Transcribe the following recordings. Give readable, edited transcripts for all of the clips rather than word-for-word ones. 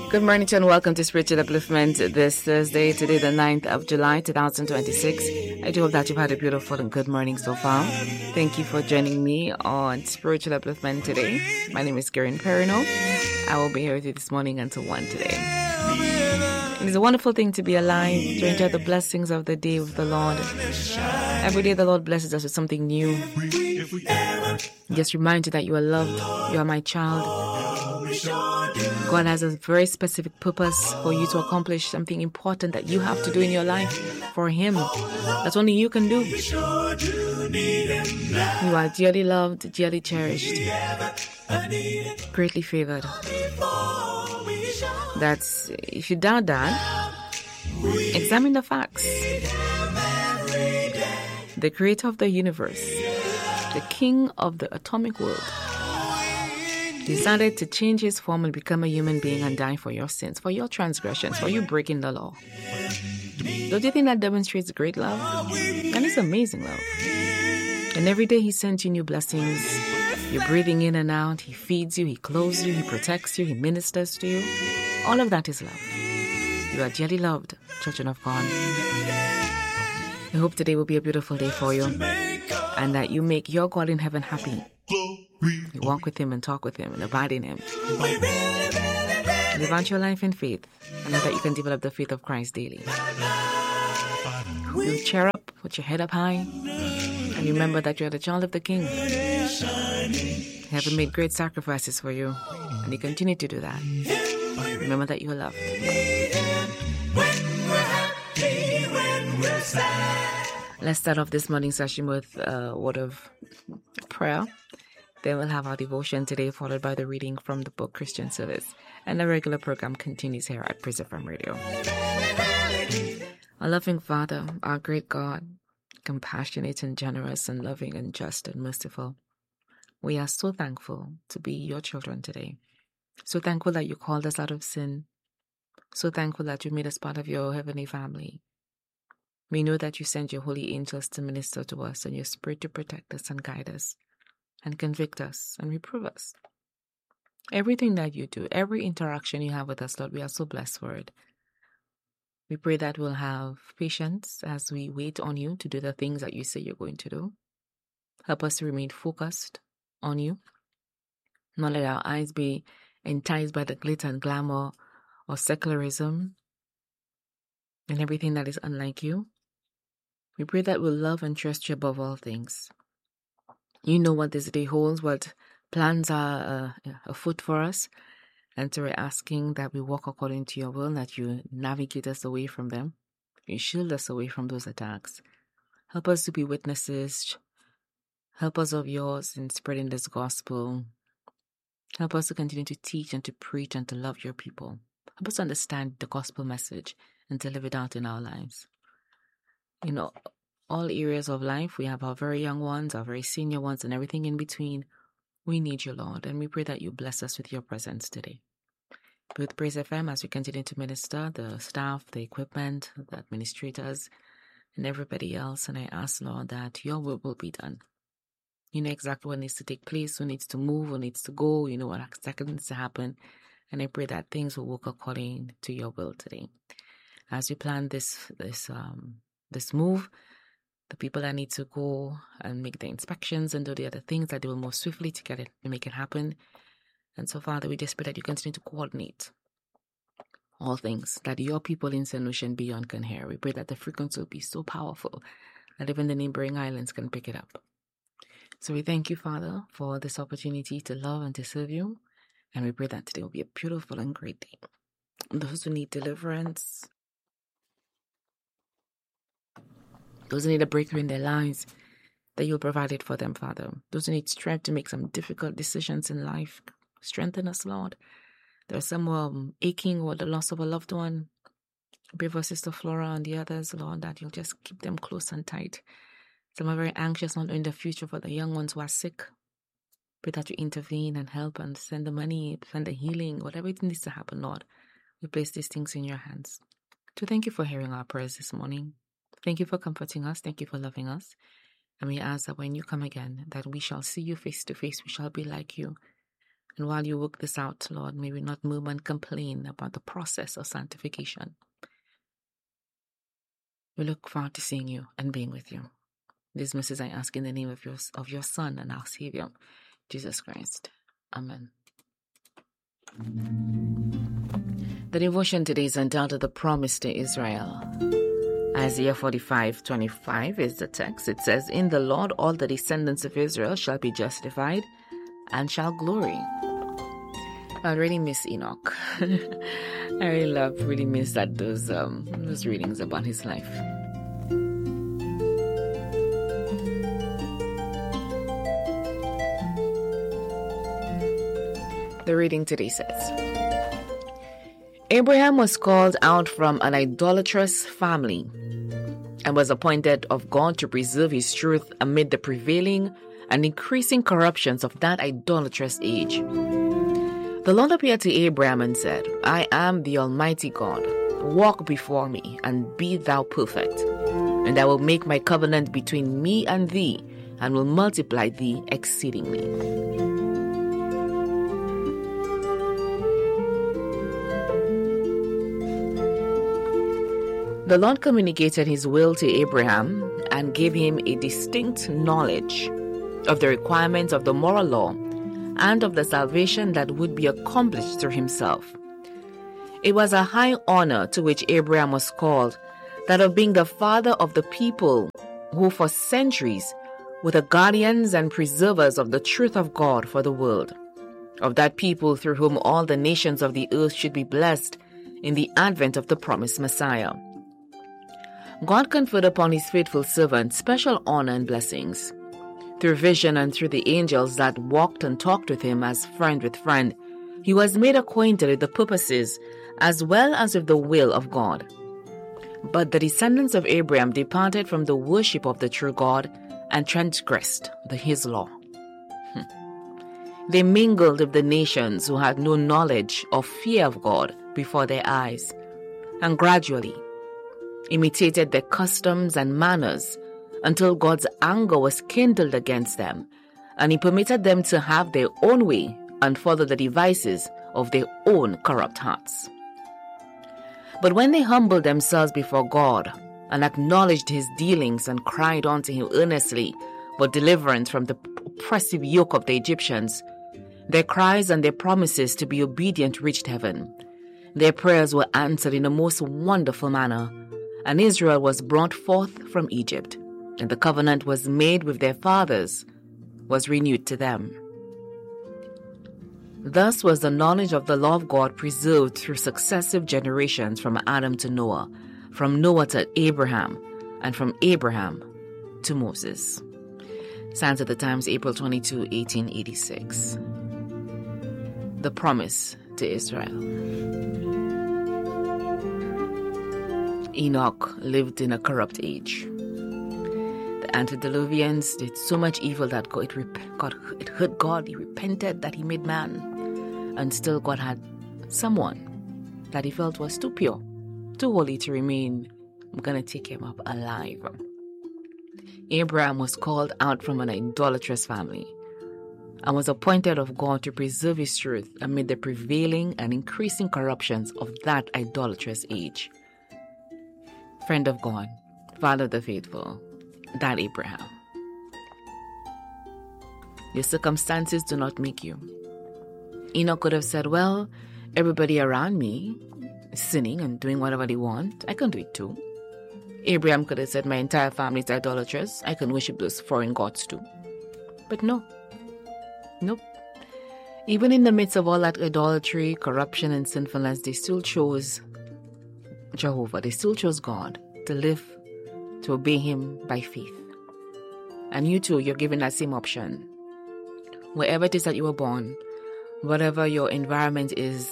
Good morning to you and welcome to Spiritual Upliftment this Thursday, today the 9th of July 2026. I do hope that you've had a beautiful and good morning so far. Thank you for joining me on Spiritual Upliftment today. My name is Karen Perino. I will be here with you this morning until 1 today. It is a wonderful thing to be alive, to enjoy the blessings of the day with the Lord. Every day the Lord blesses us with something new. Just remind you that you are loved, you are my child. God has a very specific purpose for you to accomplish something important that you have to do in your life for Him. That's only you can do. You are dearly loved, dearly cherished, greatly favored. That's, if you doubt that, examine the facts. The creator of the universe, the king of the atomic world, decided to change his form and become a human being and die for your sins, for your transgressions, for you breaking the law. Don't you think that demonstrates great love? And it's amazing love. And every day he sends you new blessings. You're breathing in and out. He feeds you, he clothes you, he protects you, he ministers to you. All of that is love. You are dearly loved, children of God. I hope today will be a beautiful day for you and that you make your God in heaven happy. You walk with Him and talk with Him and abide in Him. Live out your life in faith and know that you can develop the faith of Christ daily. You cheer up, put your head up high, and remember that you are the child of the King. Heaven made great sacrifices for you, and He continue to do that. Remember that you are loved. Let's start off this morning session with a word of prayer. Then we'll have our devotion today, followed by the reading from the book Christian Service. And the regular program continues here at Praise FM Radio. Our loving Father, our great God, compassionate and generous and loving and just and merciful, we are so thankful to be your children today. So thankful that you called us out of sin. So thankful that you made us part of your heavenly family. We know that you sent your holy angels to minister to us and your spirit to protect us and guide us and convict us and reprove us. Everything that you do, every interaction you have with us, Lord, we are so blessed for it. We pray that we'll have patience as we wait on you to do the things that you say you're going to do. Help us to remain focused on you. Not let our eyes be enticed by the glitter and glamour or secularism and everything that is unlike you. We pray that we'll love and trust you above all things. You know what this day holds, what plans are afoot for us. And so we're asking that we walk according to your will, that you navigate us away from them. You shield us away from those attacks. Help us to be witnesses. Help us of yours in spreading this gospel. Help us to continue to teach and to preach and to love your people. Help us to understand the gospel message and to live it out in our lives. You know, all areas of life, we have our very young ones, our very senior ones, and everything in between. We need you, Lord, and we pray that you bless us with your presence today. With Praise FM, as we continue to minister, the staff, the equipment, the administrators, and everybody else, and I ask, Lord, that your will be done. You know exactly what needs to take place, who needs to move, who needs to go, you know what exactly needs to happen, and I pray that things will work according to your will today. As we plan this move, the people that need to go and make the inspections and do the other things, that they will move swiftly to get it and make it happen. And so, Father, we just pray that you continue to coordinate all things, that your people in St. Lucia and beyond can hear. We pray that the frequency will be so powerful that even the neighboring islands can pick it up. So we thank you, Father, for this opportunity to love and to serve you. And we pray that today will be a beautiful and great day. Those who need deliverance, those who need a breakthrough in their lives, that you'll provide it for them, Father. Those who need strength to make some difficult decisions in life, strengthen us, Lord. There are some who are aching with the loss of a loved one. Pray for Sister Flora and the others, Lord, that you'll just keep them close and tight. Some are very anxious, not knowing the future for the young ones who are sick. Pray that you intervene and help and send the money, send the healing, whatever it needs to happen, Lord. We place these things in your hands. So thank you for hearing our prayers this morning. Thank you for comforting us. Thank you for loving us. And we ask that when you come again, that we shall see you face to face. We shall be like you. And while you work this out, Lord, may we not murmur and complain about the process of sanctification. We look forward to seeing you and being with you. These mercies I ask in the name of your Son and our Savior, Jesus Christ. Amen. The devotion today is entitled The Promise to Israel. Isaiah 45:25 is the text. It says, "In the Lord all the descendants of Israel shall be justified and shall glory." I really miss Enoch. I really miss those readings about his life. The reading today says, Abraham was called out from an idolatrous family and was appointed of God to preserve his truth amid the prevailing and increasing corruptions of that idolatrous age. The Lord appeared to Abraham and said, "I am the Almighty God. Walk before me and be thou perfect. And I will make my covenant between me and thee and will multiply thee exceedingly." The Lord communicated his will to Abraham and gave him a distinct knowledge of the requirements of the moral law and of the salvation that would be accomplished through himself. It was a high honor to which Abraham was called, that of being the father of the people who for centuries were the guardians and preservers of the truth of God for the world, of that people through whom all the nations of the earth should be blessed in the advent of the promised Messiah. God conferred upon his faithful servant special honor and blessings. Through vision and through the angels that walked and talked with him as friend with friend, he was made acquainted with the purposes as well as with the will of God. But the descendants of Abraham departed from the worship of the true God and transgressed his law. They mingled with the nations who had no knowledge or fear of God before their eyes, and gradually imitated their customs and manners until God's anger was kindled against them, and he permitted them to have their own way and follow the devices of their own corrupt hearts. But when they humbled themselves before God and acknowledged his dealings and cried unto him earnestly for deliverance from the oppressive yoke of the Egyptians, their cries and their promises to be obedient reached heaven. Their prayers were answered in a most wonderful manner, and Israel was brought forth from Egypt, and the covenant was made with their fathers, was renewed to them. Thus was the knowledge of the law of God preserved through successive generations from Adam to Noah, from Noah to Abraham, and from Abraham to Moses. Signs of the Times, April 22, 1886. The promise to Israel. Enoch lived in a corrupt age. The antediluvians did so much evil that it hurt God. He repented that he made man. And still God had someone that he felt was too pure, too holy to remain. I'm going to take him up alive. Abraham was called out from an idolatrous family and was appointed of God to preserve his truth amid the prevailing and increasing corruptions of that idolatrous age. Friend of God, father of the faithful, that Abraham. Your circumstances do not make you. Enoch could have said, well, everybody around me is sinning and doing whatever they want. I can do it too. Abraham could have said, my entire family is idolatrous. I can worship those foreign gods too. But no. Nope. Even in the midst of all that idolatry, corruption, and sinfulness, they still chose Jehovah. They still chose God to live, to obey him by faith. And you too, you're given that same option. Wherever it is that you were born, whatever your environment is,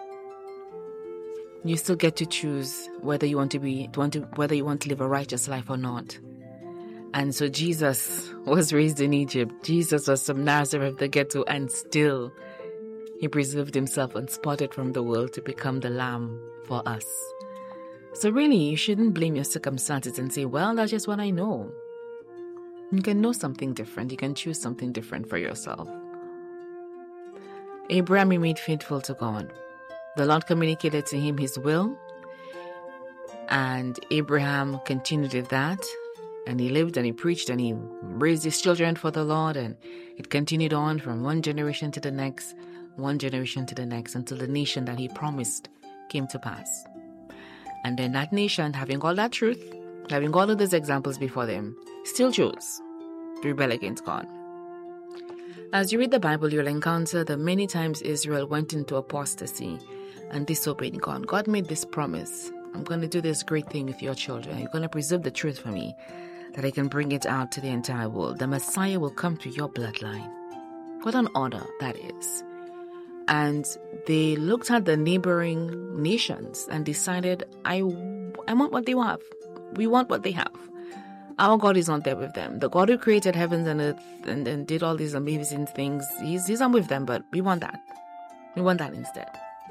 you still get to choose whether you want to live a righteous life or not. And so Jesus was raised in Egypt. Jesus was from Nazareth, the ghetto, and still he preserved himself unspotted from the world to become the Lamb for us. So really, you shouldn't blame your circumstances and say, well, that's just what I know. You can know something different. You can choose something different for yourself. Abraham remained faithful to God. The Lord communicated to him his will, and Abraham continued with that. And he lived and he preached and he raised his children for the Lord, and it continued on from one generation to the next, until the nation that he promised came to pass. And then that nation, having all that truth, having all of those examples before them, still chose to rebel against God. As you read the Bible, you'll encounter that many times Israel went into apostasy and disobeyed God. God made this promise: I'm going to do this great thing with your children. You're going to preserve the truth for me, that I can bring it out to the entire world. The Messiah will come through your bloodline. What an honor that is. And they looked at the neighboring nations and decided, I want what they have. We want what they have. Our God is not there with them. The God who created heavens and earth and did all these amazing things, he's not with them, but we want that. We want that instead.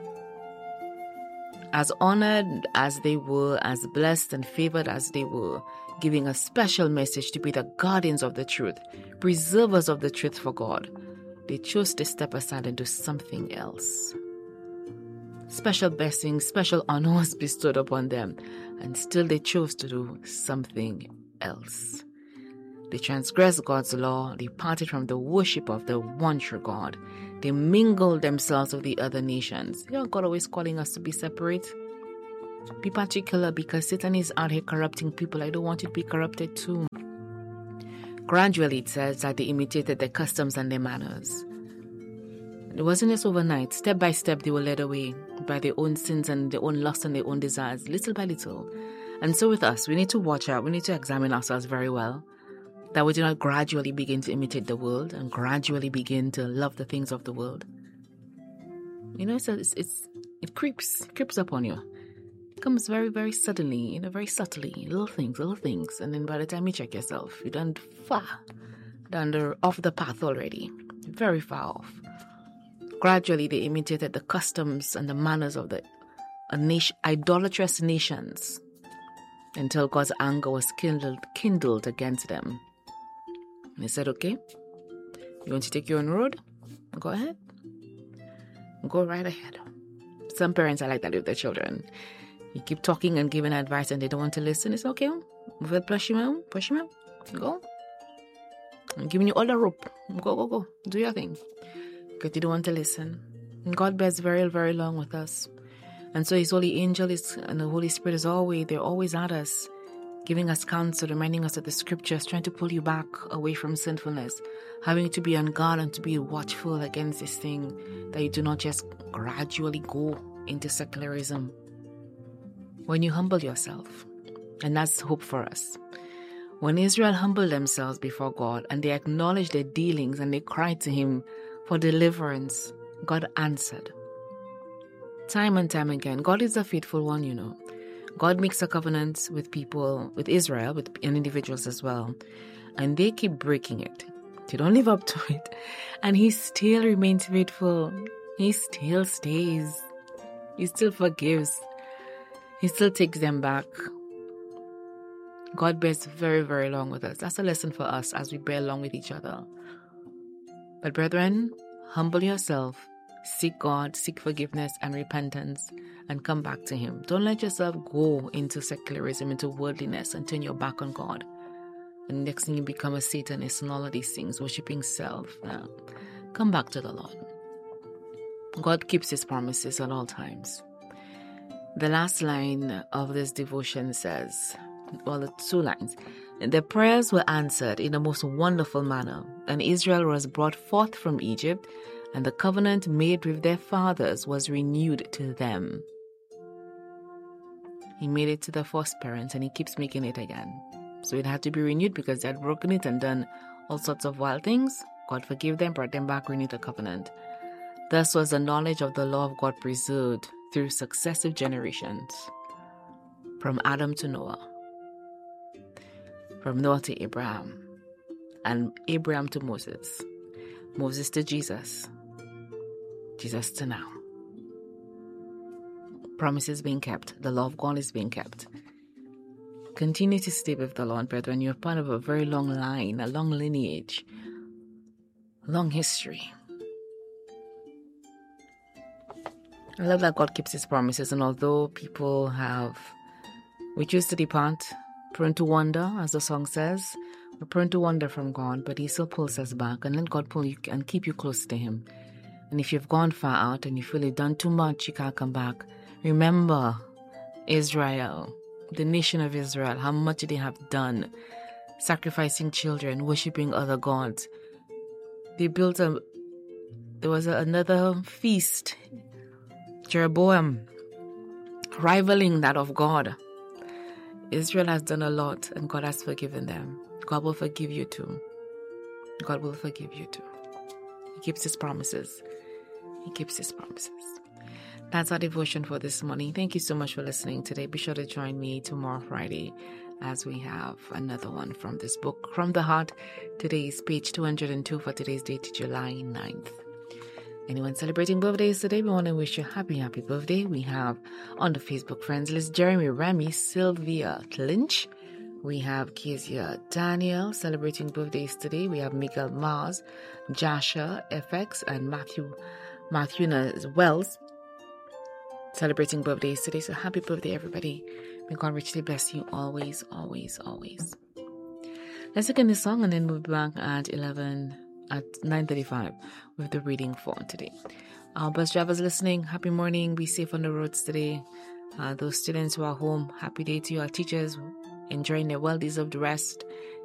As honored as they were, as blessed and favored as they were, giving a special message to be the guardians of the truth, preservers of the truth for God, they chose to step aside and do something else. Special blessings, special honor was bestowed upon them, and still they chose to do something else. They transgressed God's law, they parted from the worship of the one true God. They mingled themselves with the other nations. You know, God always calling us to be separate. Be particular, because Satan is out here corrupting people. I don't want you to be corrupted too. Gradually, it says that they imitated their customs and their manners. It wasn't just overnight. Step by step, they were led away by their own sins and their own lusts and their own desires, little by little. And so with us, we need to watch out. We need to examine ourselves very well, that we do not gradually begin to imitate the world and gradually begin to love the things of the world. You know, it creeps up on you. It comes very, very suddenly, very subtly, little things. And then by the time you check yourself, you're done off the path already, very far off. Gradually, they imitated the customs and the manners of the idolatrous nations until God's anger was kindled against them. And he said, okay, you want to take your own road? Go ahead. Go right ahead. Some parents are like that with their children. You keep talking and giving advice and they don't want to listen. It's okay. We'll push him out. Go. I'm giving you all the rope. Go. Do your thing. Because you don't want to listen. And God bears very, very long with us. And so his holy angel and the Holy Spirit they're always at us, giving us counsel, reminding us of the scriptures, trying to pull you back away from sinfulness, having to be on guard and to be watchful against this thing, that you do not just gradually go into secularism. When you humble yourself, and that's hope for us. When Israel humbled themselves before God and they acknowledged their dealings and they cried to him for deliverance, God answered. Time and time again, God is a faithful one, you know. God makes a covenant with people, with Israel, with individuals as well. And they keep breaking it. They don't live up to it. And he still remains faithful. He still stays. He still forgives. He still takes them back. God bears very, very long with us. That's a lesson for us as we bear long with each other. But brethren, humble yourself. Seek God, seek forgiveness and repentance, and come back to him. Don't let yourself go into secularism, into worldliness, and turn your back on God. And next thing you become a Satanist and all of these things, worshipping self. Now, come back to the Lord. God keeps his promises at all times. The last line of this devotion says, the 2 lines, the prayers were answered in a most wonderful manner, and Israel was brought forth from Egypt, and the covenant made with their fathers was renewed to them. He made it to the first parents, and he keeps making it again. So it had to be renewed because they had broken it and done all sorts of wild things. God forgave them, brought them back, renewed the covenant. Thus was the knowledge of the law of God preserved through successive generations, from Adam to Noah, from Noah to Abraham, and Abraham to Moses, Moses to Jesus, Jesus to now. Promises being kept. The law of God is being kept. Continue to stay with the Lord, brethren. You're part of a very long line, a long lineage, long history. I love that God keeps his promises, and although we choose to depart, prone to wander, as the song says, we're prone to wander from God, but he still pulls us back and let God pull you and keep you close to him. And if you've gone far out and you feel you've done too much, you can't come back, remember Israel, the nation of Israel, how much they have done, sacrificing children, worshipping other gods. There was another feast, Jeroboam, rivaling that of God. Israel has done a lot and God has forgiven them. God will forgive you too. God will forgive you too. He keeps his promises. He keeps his promises. That's our devotion for this morning. Thank you so much for listening today. Be sure to join me tomorrow, Friday, as we have another one from this book, From the Heart. Today is page 202 for today's date, July 9th. Anyone celebrating birthdays today, we want to wish you a happy birthday. We have on the Facebook friends list Jeremy, Remy, Sylvia, Lynch. We have Kezia Daniel celebrating birthdays today. We have Miguel Mars, Jasha FX, and Matthew Wells celebrating birthdays today. So happy birthday, everybody. May God richly bless you always, always, always. Let's look at this song and then we'll be back at 9:35 with the reading for today. Our bus drivers listening, happy morning. Be safe on the roads today. Those students who are home, happy day to you. Our teachers enjoying their well-deserved rest.